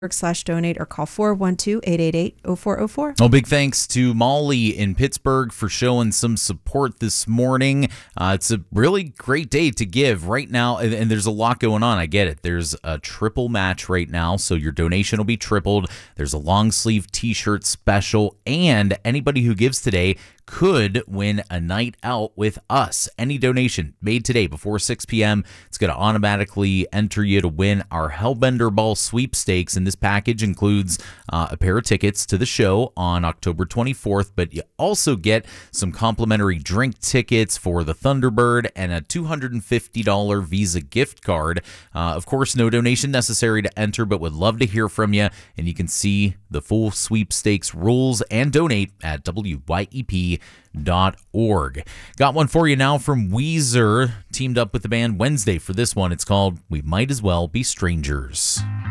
.org/donate or call 412-888-0404. Well, big thanks to Molly in Pittsburgh for showing some support this morning. It's a really great day to give right now, and there's a lot going on. I get it. There's a triple match right now, so your donation will be tripled. There's a long sleeve t-shirt special, and anybody who gives today could win a night out with us. Any donation made today before 6 p.m., it's going to automatically enter you to win our Hellbender Ball sweepstakes. And this package includes a pair of tickets to the show on October 24th, but you also get some complimentary drink tickets for the Thunderbird and a $250 Visa gift card. Of course, no donation necessary to enter, but would love to hear from you. And you can see the full sweepstakes rules and donate at WYEP.org. Got one for you now from Weezer, teamed up with the band Wednesday for this one. It's called We Might As Well Be Strangers.